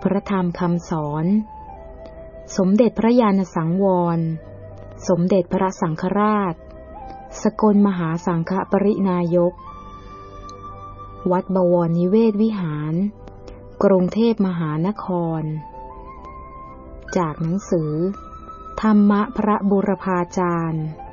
พระธรรมคำสอนสมเด็จพระญาณสังวรสมเด็จพระสังฆราชสกลมหาสังฆปรินายกวัดบวรนิเวศวิหารกรุงเทพมหานครจากหนังสือธรรมะพระบุรพาจารย์